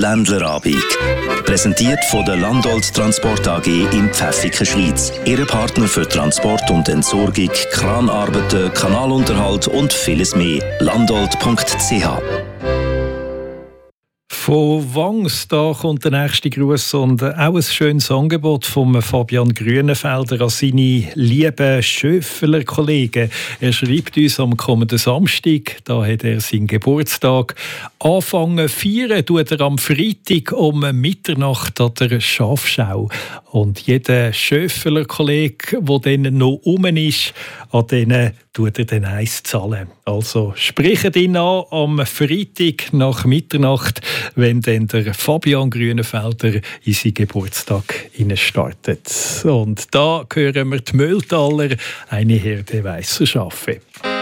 Ländlerabend. Präsentiert von der Landolt Transport AG in Pfäffiken, Schweiz. Ihre Partner für Transport und Entsorgung, Kranarbeiten, Kanalunterhalt und vieles mehr. Landolt.ch. Von Wangs, da kommt der nächste Gruß und auch ein schönes Angebot von Fabian Grünenfelder an seine lieben Schöffeler Kollegen. Er schreibt uns am kommenden Samstag, da hat er seinen Geburtstag. Anfangen feiern tut er am Freitag um Mitternacht an der Schafschau. Und jeder Schöffeler Kollege, der dann noch rum ist, an denen tut er dann eins zahlen. Also sprecht ihn an am Freitag nach Mitternacht, wenn dann der Fabian Grünenfelder in seinen Geburtstag startet. Und da hören wir die Mühltaler, eine Herde weisser Schafe.